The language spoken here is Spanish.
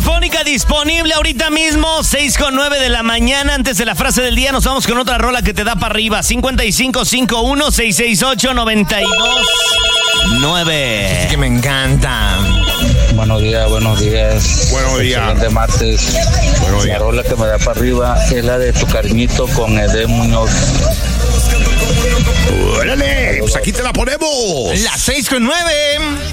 telefónica disponible ahorita mismo, 6:09 de la mañana. Antes de la frase del día, nos vamos con otra rola que te da para arriba. 5551-668-92-9. Que me encanta. Buenos días. Buenos días. Excelente martes. Buenos días. La rola que me da para arriba es la de Tu Cariñito con Edén Muñoz. ¡Órale! Pues aquí te la ponemos. Las 6:09.